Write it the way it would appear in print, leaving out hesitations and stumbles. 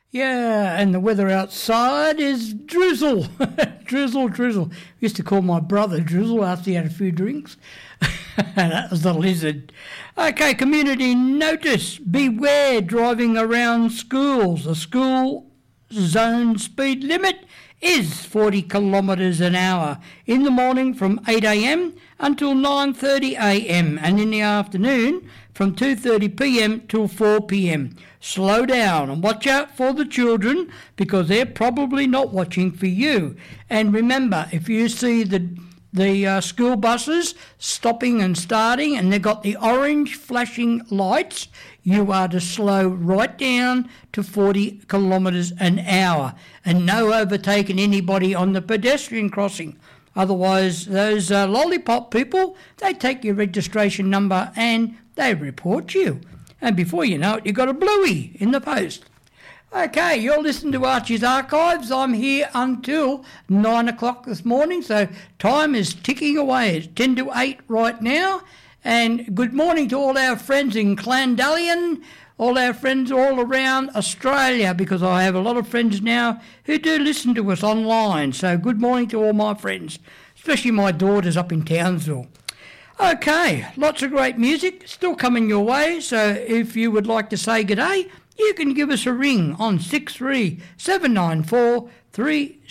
Yeah, and the weather outside is drizzle. Drizzle, drizzle. Used to call my brother Drizzle after he had a few drinks. That was the lizard. Okay, community notice. Beware driving around schools. The school zone speed limit is 40 kilometres an hour in the morning from 8 a.m. until 9:30 a.m. and in the afternoon from 2:30 p.m. till 4 p.m. Slow down and watch out for the children because they're probably not watching for you. And remember, if you see the school buses stopping and starting and they've got the orange flashing lights, you are to slow right down to 40 kilometres an hour and no overtaking anybody on the pedestrian crossing. Otherwise, those lollipop people, they take your registration number and they report you. And before you know it, you've got a bluey in the post. Okay, you're listening to Archie's Archives. I'm here until 9 o'clock this morning, so time is ticking away. It's 10 to 8 right now. And good morning to all our friends in Clandallion, all our friends all around Australia, because I have a lot of friends now who do listen to us online. So good morning to all my friends, especially my daughters up in Townsville. Okay, lots of great music still coming your way, so if you would like to say good day, you can give us a ring on 63794